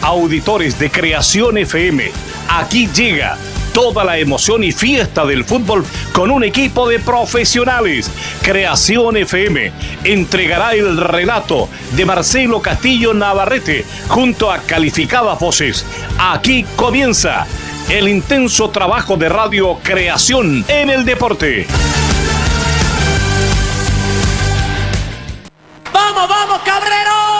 auditores de Creación FM, aquí llega toda la emoción y fiesta del fútbol con un equipo de profesionales. Creación FM entregará el relato de Marcelo Castillo Navarrete junto a calificadas voces. Aquí comienza el intenso trabajo de Radio Creación en el deporte. ¡Vamos, vamos, Cabrero!